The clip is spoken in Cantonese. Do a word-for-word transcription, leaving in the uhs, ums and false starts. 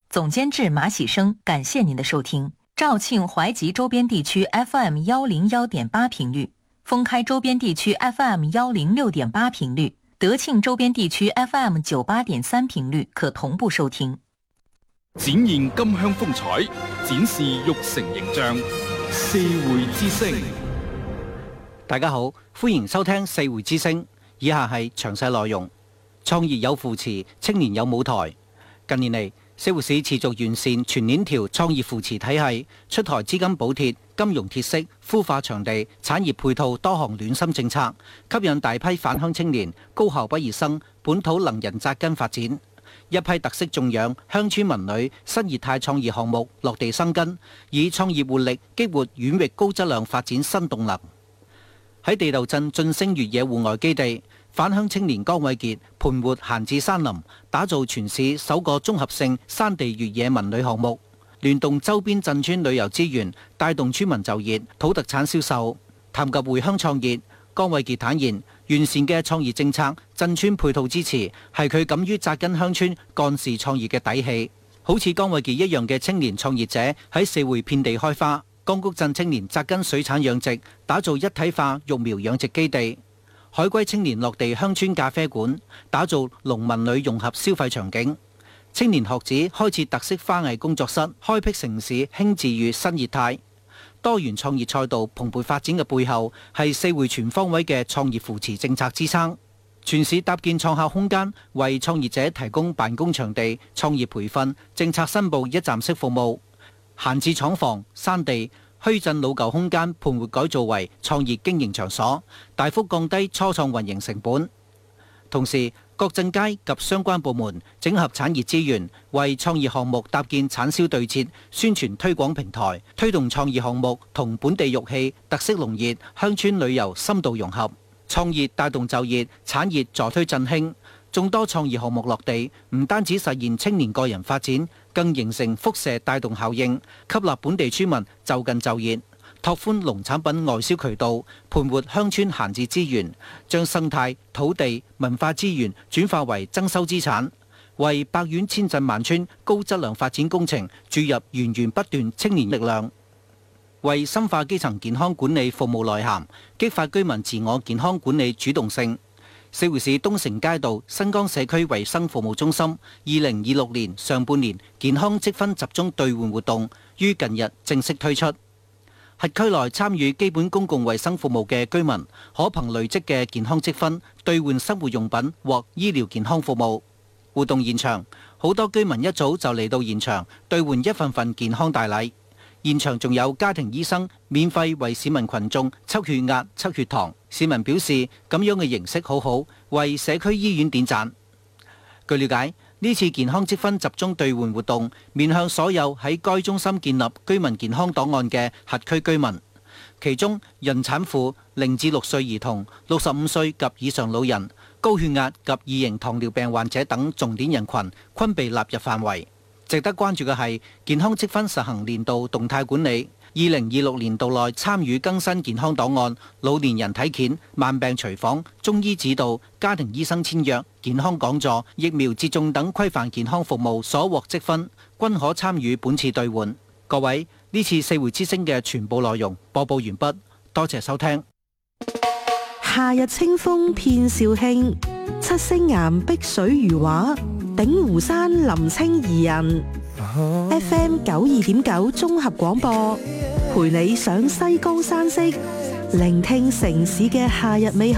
总监制马喜生，感谢您的收听。肇庆怀集周边地区 F M 一零一点八 频率，封开周边地区 F M 一零六点八 频率，德庆周邊地區 F M 九八點三頻率可同步收聽。 展現金鄉風采，展示玉成形象。四會之聲， 大家好，歡迎收聽四會之聲。以下係詳細內容。創業有扶持，青年有舞台。近年嚟，社會市持續完善全鏈條創業扶持體系，出台資金補貼、金融鐵息、孵化場地、產業配套多項暖心政策，吸引大批返鄉青年、高校畢業生、本土能人扎根發展。一批特色種養鄉村民女新業態創業項目落地生根，以創業活力激活縣域高質量發展新動能。喺地道鎮晉升越野戶外基地，返鄉青年江偉傑盤活閒置山林，打造全市首個綜合性山地越野民旅項目，聯動周邊鎮村旅遊資源，帶動村民就業、土特產銷售。談及回鄉創業，江偉傑坦言，完善嘅創業政策、鎮村配套支持，係佢敢於扎根鄉村幹事創業嘅底氣。好似江偉傑一樣嘅青年創業者喺四會遍地開花。江谷鎮青年扎根水產養殖，打造一體化育苗養殖基地；海歸青年落地鄉村咖啡館，打造農民女融合消費場景；青年學子開設特色花藝工作室，開闢城市輕自愈新業態。多元創業賽道蓬勃發展嘅背後，係四會全方位嘅創業扶持政策支撐。全市搭建創客空間，為創業者提供辦公場地、創業培訓、政策申報一站式服務。閒置廠房、山地、墟鎮老舊空間盤活改造為創業經營場所，大幅降低初創運營成本。同時，各鎮街及相關部門整合產業資源，為創業項目搭建產銷對接、宣傳推廣平台，推動創業項目同本地玉器、特色農業、鄉村旅遊深度融合。創業帶動就業，產業助推振興。眾多創業項目落地，唔單止實現青年個人發展，更形成輻射帶動效應，吸納本地村民就近就業，拓寬農產品外銷渠道，盤活鄉村閒置資源，將生態、土地、文化資源轉化為增收資產，為百縣千鎮萬村高質量發展工程注入源源不斷青年力量，為深化基層健康管理服務內涵，激發居民自我健康管理主動性。四會市東城街道新江社區衛生服務中心二零二六年上半年健康積分集中兌換活動於近日正式推出。轄區內參與基本公共衛生服務嘅居民，可憑累積嘅健康積分兌換生活用品或醫療健康服務。活動現場，好多居民一早就嚟到現場兌換一份份健康大禮。現場仲有家庭醫生免費為市民群眾測血壓、測血糖。市民表示咁樣嘅形式好好，為社區醫院點讚。據了解，呢次健康積分集中兌換活動面向所有喺該中心建立居民健康檔案嘅轄區居民，其中孕產婦、零至六歲兒童、六十五歲及以上老人、高血壓及二型糖尿病患者等重點人群均被納入範圍。值得關注嘅係，健康積分實行年度動態管理，二零二六年度內參與更新健康檔案、老年人體檢、慢病隨訪、中醫指導、家庭醫生簽約、健康講座、疫苗接種等規範健康服務所獲積分，均可參與本次兌換。各位，呢次四會之聲嘅全部內容播報完畢，多謝收聽。 夏日清風遍肇慶，七星岩碧水如畫，鼎湖山林清怡人。F M 九二點九綜合廣播，陪你上西江山色，聆聽城市嘅夏日美好。